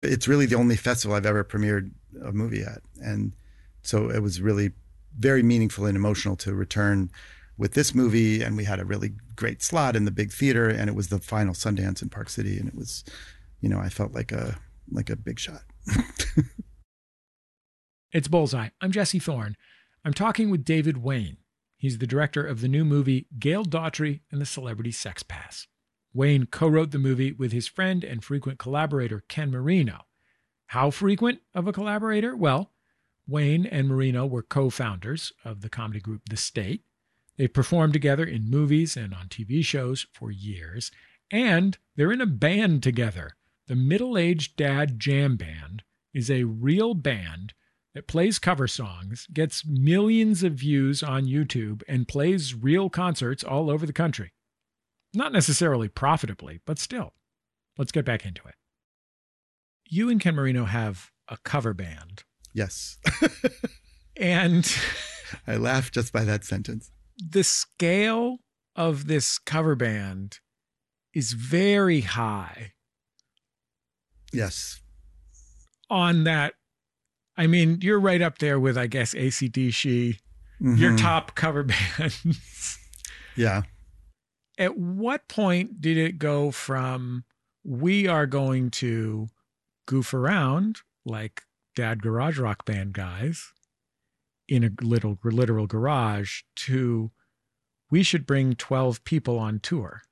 It's really the only festival I've ever premiered a movie at. And so it was really very meaningful and emotional to return with this movie. And we had a really great slot in the big theater, and it was the final Sundance in Park City. And it was, I felt like a big shot. It's Bullseye. I'm Jesse Thorne. I'm talking with David Wain. He's the director of the new movie Gail Daughtry and the Celebrity Sex Pass. Wain co-wrote the movie with his friend and frequent collaborator Ken Marino. How frequent of a collaborator? Well, Wain and Marino were co-founders of the comedy group The State. They've performed together in movies and on TV shows for years, and they're in a band together. The Middle-Aged Dad Jam Band is a real band that plays cover songs, gets millions of views on YouTube, and plays real concerts all over the country. Not necessarily profitably, but still. Let's get back into it. You and Ken Marino have a cover band. Yes. And I laughed just by that sentence. The scale of this cover band is very high. Yes. On that, I mean, you're right up there with, I guess, AC/DC, your top cover bands. Yeah. At what point did it go from we are going to goof around like Dad Garage Rock Band guys in a literal garage to we should bring 12 people on tour?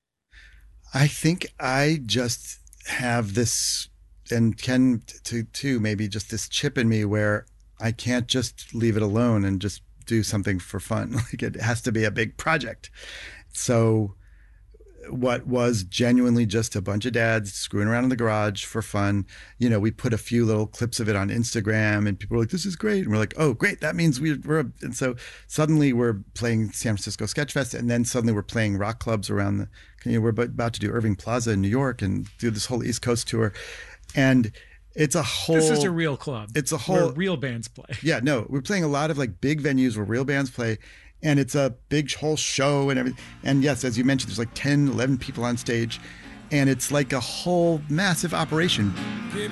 I think I just have this, and Ken too, maybe just this chip in me where I can't just leave it alone and just do something for fun. Like it has to be a big project. So what was genuinely just a bunch of dads screwing around in the garage for fun, we put a few little clips of it on Instagram, and people were like, this is great. And we're like, oh, great. That means and so suddenly we're playing San Francisco Sketch Fest, and then suddenly we're playing rock clubs around we're about to do Irving Plaza in New York and do this whole East Coast tour. And it's a whole... This is a real club. It's a whole... where real bands play. Yeah, no, we're playing a lot of like big venues where real bands play. And it's a big whole show and everything. And yes, as you mentioned, there's like 10, 11 people on stage. And it's like a whole massive operation. Give